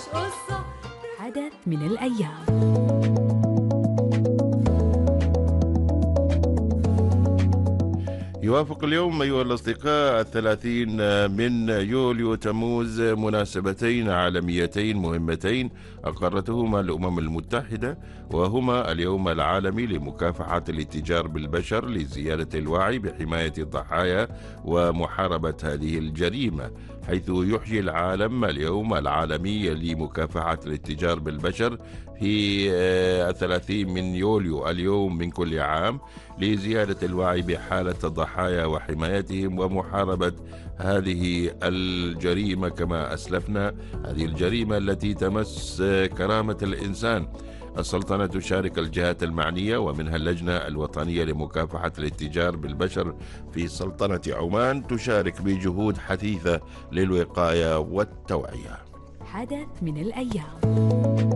قصة. حدث من الأيام. يوافق اليوم أيها الأصدقاء 30 من يوليو تموز مناسبتين عالميتين مهمتين أقرتهما الأمم المتحدة، وهما اليوم العالمي لمكافحة الاتجار بالبشر لزيادة الوعي بحماية الضحايا ومحاربة هذه الجريمة، حيث يحيي العالم اليوم العالمي لمكافحة الاتجار بالبشر في 30 من يوليو اليوم من كل عام لزيادة الوعي بحالة الضحايا وحمايتهم ومحاربة هذه الجريمة. كما أسلفنا، هذه الجريمة التي تمس كرامة الإنسان. السلطنة تشارك الجهات المعنية ومنها اللجنة الوطنية لمكافحة الاتجار بالبشر في سلطنة عمان تشارك بجهود حثيثة للوقاية والتوعية. حدث من الأيام.